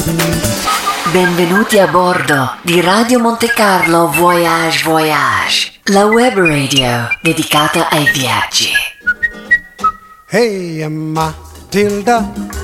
Benvenuti a bordo di Radio Monte Carlo Voyage Voyage, la web radio dedicata ai viaggi. Hey, Matilda,